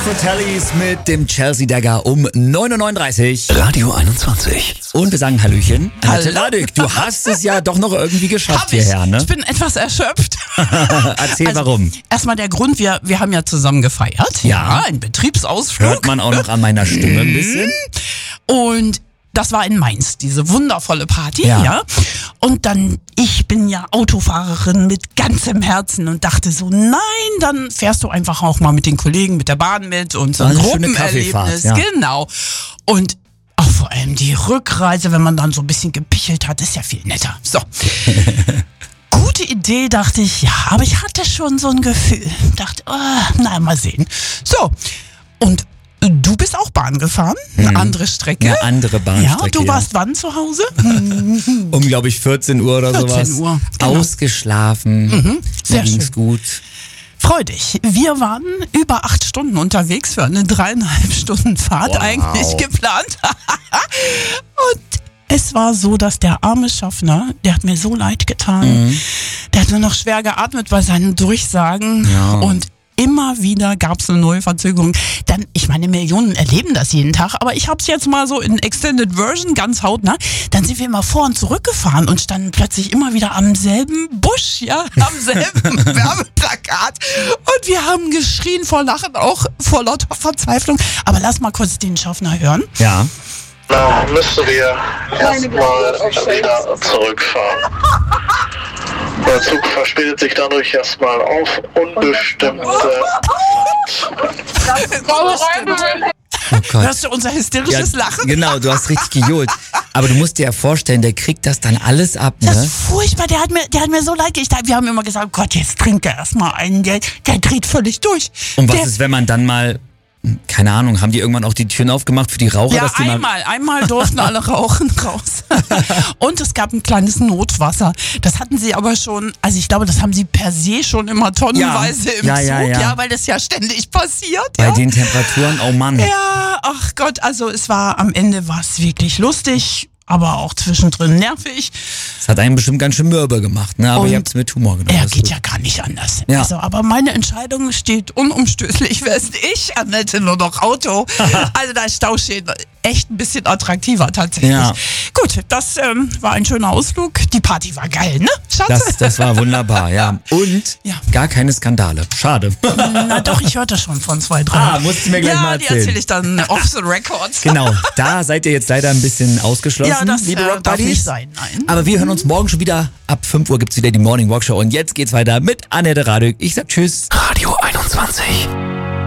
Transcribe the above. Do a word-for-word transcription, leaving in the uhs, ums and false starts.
Fratellis mit dem Chelsea Dagger um neun Uhr neununddreißig. Radio einundzwanzig. Und wir sagen Hallöchen. Hallo. Annette Radück, du hast es ja doch noch irgendwie geschafft Hab ich. hierher, ne? Ich bin etwas erschöpft. Erzähl Also, warum. Erstmal der Grund, wir, wir haben ja zusammen gefeiert. Ja. Ein Betriebsausflug. Hört man auch noch an meiner Stimme ein bisschen. Und das war in Mainz, diese wundervolle Party, Ja. ja. Und dann, ich bin ja Autofahrerin mit ganzem Herzen und dachte so, nein, dann fährst du einfach auch mal mit den Kollegen, mit der Bahn mit und so ein Eine schöne Kaffeefahrt, Gruppenerlebnis. ja. Genau. Und auch vor allem die Rückreise, wenn man dann so ein bisschen gepichelt hat, ist ja viel netter. So. Gute Idee, dachte ich, ja, aber ich hatte schon so ein Gefühl. Dachte, oh, na, mal sehen. So. Und du bist auch Bahn gefahren, eine andere Strecke. Eine andere Bahnstrecke. Ja, du ja. warst wann zu Hause? um, glaube ich, vierzehn Uhr oder vierzehn sowas. Uhr, genau. Ausgeschlafen. Mhm, sehr Mir ging's schön. gut. Freu dich. Wir waren über acht Stunden unterwegs für eine dreieinhalb Stunden Fahrt Wow. eigentlich geplant. Und es war so, dass der arme Schaffner, der hat mir so leid getan. Mhm. Der hat nur noch schwer geatmet bei seinen Durchsagen. Ja. Und immer wieder gab es eine neue Verzögerung. Dann, ich meine, Millionen erleben das jeden Tag, aber ich habe es jetzt mal so in Extended Version, ganz hautnah. Dann sind wir immer vor und zurück gefahren und standen plötzlich immer wieder am selben Busch, ja, am selben Werbeplakat. Und wir haben geschrien vor Lachen, auch vor lauter Verzweiflung. Aber lass mal kurz den Schaffner hören. Ja. Na, müssen wir erstmal wieder zurückfahren. Der Zug verspätet sich dadurch erstmal auf unbestimmte Oh Gott. Hörst du unser hysterisches Lachen? Genau, du hast richtig gejohlt. Aber du musst dir ja vorstellen, der kriegt das dann alles ab, Das ne? ist furchtbar, der hat mir, der hat mir so leid getan. Wir haben immer gesagt, Gott, jetzt trinkt er erstmal einen, der, der dreht völlig durch. Und was der, ist, wenn man dann mal, keine Ahnung, haben die irgendwann auch die Türen aufgemacht für die Raucher? Ja, dass die mal einmal, einmal durften alle rauchen raus. Und es gab ein kleines Notwasser. Das hatten sie aber schon, also ich glaube, das haben sie per se schon immer tonnenweise Ja. im Ja, Zug, ja, ja, ja. weil das ja ständig passiert. bei Ja. den Temperaturen, oh Mann. Ja, ach Gott, also es war, am Ende war es wirklich lustig, aber auch zwischendrin nervig. Das hat einen bestimmt ganz schön mürbe gemacht, ne? Aber Und ihr habt es mit Humor genommen. Ja, das ist geht gut. ja gar nicht anders. Ja. Also, aber meine Entscheidung steht unumstößlich fest. Ich, Annette, nur noch Auto. Also da ist Stauschäden echt ein bisschen attraktiver tatsächlich. Ja. Gut, das ähm, war ein schöner Ausflug. Die Party war geil, ne, Schatz? Das, das war wunderbar, ja. Und Ja. gar keine Skandale. Schade. Na doch, ich hörte schon von zwei, drei. Ah, musst du mir gleich ja, mal die erzählen. erzähle ich dann off the records. Genau, da seid ihr jetzt leider ein bisschen ausgeschlossen, Ja, das liebe äh, Rock darf Buddies. nicht sein, nein. Aber wir hören uns morgen schon wieder. Ab fünf Uhr gibt's wieder die Morning Walk Show. Und jetzt geht's weiter mit Annette Radück. Ich sag Tschüss. Radio einundzwanzig.